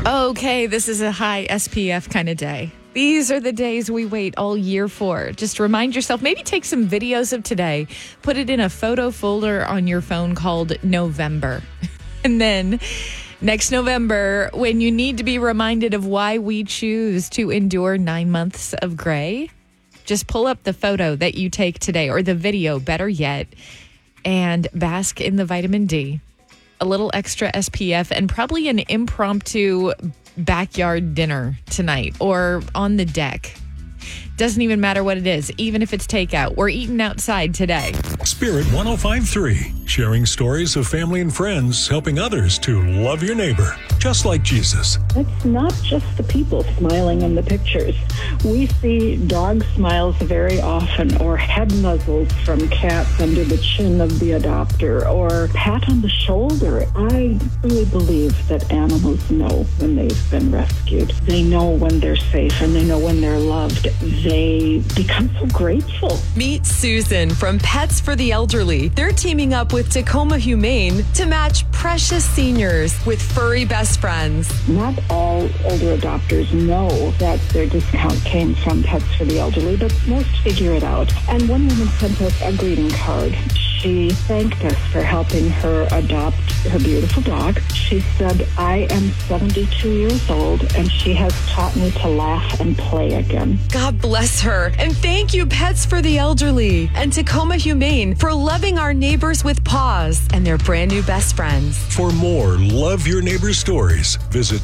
Okay, this is a high SPF kind of day. These are the days we wait all year for. Just remind yourself, maybe take some videos of today, put it in a photo folder on your phone called November. And then next November, when you need to be reminded of why we choose to endure 9 months of gray, just pull up the photo that you take today, or the video, better yet, and bask in the vitamin D. A little extra SPF and probably an impromptu backyard dinner tonight or on the deck. Doesn't even matter what it is, even if it's takeout. We're eating outside today. Spirit 105.3, sharing stories of family and friends, helping others to love your neighbor, just like Jesus. It's not just the people smiling in the pictures. We see dog smiles very often, or head nuzzles from cats under the chin of the adopter, or pat on the shoulder. I really believe that animals know when they've been rescued. They know when they're safe, and they know when they're loved. They become so grateful. Meet Susan from Pets for the Elderly. They're teaming up with Tacoma Humane to match precious seniors with furry best friends. Not all older adopters know that their discount came from Pets for the Elderly, but most figure it out. And one woman sent us a greeting card. She thanked us for helping her adopt her beautiful dog. She said, "I am 72 years old, and she has taught me to laugh and play again." God bless her. And thank you, Pets for the Elderly and Tacoma Humane, for loving our neighbors with paws and their brand new best friends. For more Love Your Neighbor stories, visit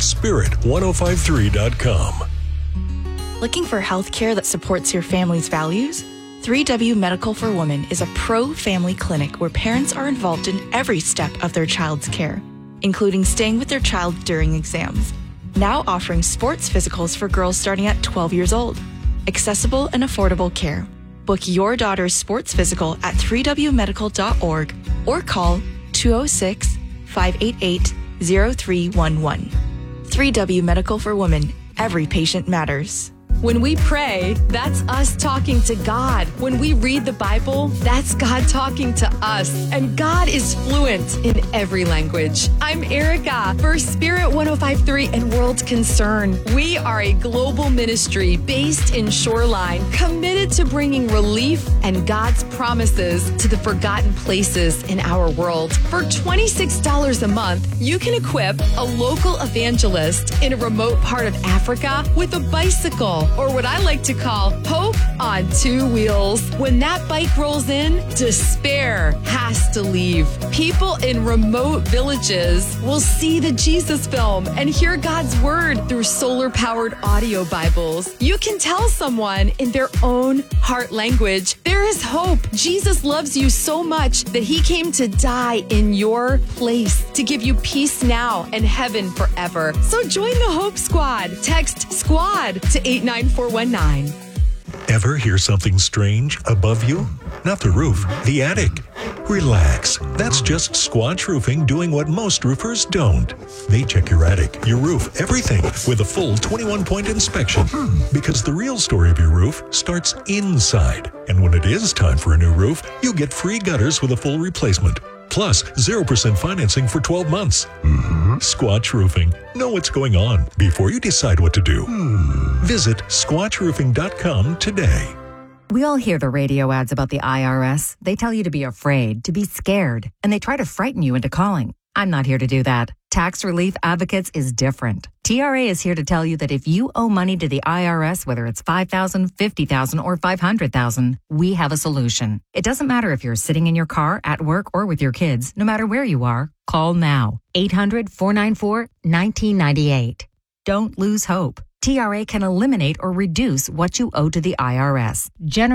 spirit1053.com. Looking for health care that supports your family's values? 3W Medical for Women is a pro-family clinic where parents are involved in every step of their child's care, including staying with their child during exams. Now offering sports physicals for girls starting at 12 years old. Accessible and affordable care. Book your daughter's sports physical at 3wmedical.org or call 206-588-0311. 3W Medical for Women. Every patient matters. When we pray, that's us talking to God. When we read the Bible, that's God talking to us. And God is fluent in every language. I'm Erica for Spirit 105.3 and World Concern. We are a global ministry based in Shoreline, committed to bringing relief and God's promises to the forgotten places in our world. For $26 a month, you can equip a local evangelist in a remote part of Africa with a bicycle, or what I like to call hope on two wheels. When that bike rolls in, despair has to leave. People in remote villages will see the Jesus film and hear God's word through solar-powered audio Bibles. You can tell someone in their own heart language, there is hope. Jesus loves you so much that he came to die in your place to give you peace now and heaven forever. So join the Hope Squad. Text SQUAD to 89419. Ever hear something strange above you? Not the roof, the attic. Relax. That's just Squatch Roofing doing what most roofers don't. They check your attic, your roof, everything with a full 21-point inspection. Because the real story of your roof starts inside. And when it is time for a new roof, you get free gutters with a full replacement. Plus, 0% financing for 12 months. Squatch Roofing. Know what's going on before you decide what to do. Visit squatchroofing.com today. We all hear the radio ads about the IRS. They tell you to be afraid, to be scared, and they try to frighten you into calling. I'm not here to do that. Tax Relief Advocates is different. TRA is here to tell you that if you owe money to the IRS, whether it's $5,000, $50,000, or $500,000, we have a solution. It doesn't matter if you're sitting in your car, at work, or with your kids. No matter where you are, call now. 800-494-1998. Don't lose hope. TRA can eliminate or reduce what you owe to the IRS.